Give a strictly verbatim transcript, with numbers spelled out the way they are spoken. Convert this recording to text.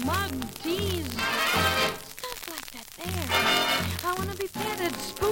mug, teas, stuff like that there. I want to be petted,